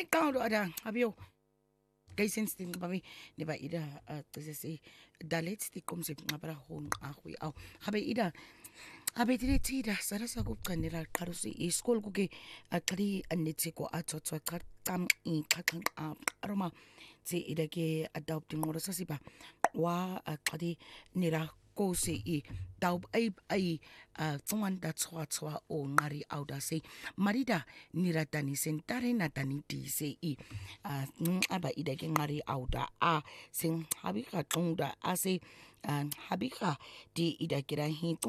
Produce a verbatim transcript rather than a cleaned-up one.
me qalo ada abiyo kay instinct ba mi ni ba ida kasi si dalet ti kom se ngabara hon akhui aw habe ida habe dire tida sara sa ku qanela qaro si school ku ke aqri anetse ko atsotso qam i qaqan aroma tse ida ke adopting ngoro sa siba wa aqadi nira ko se i taub ai ai tsuan da tswa tswa o ngari auda se marida nira tani sentare na tani ti se i aba ida ke ngari auda a sing habika tunda ase habika di ida kira hi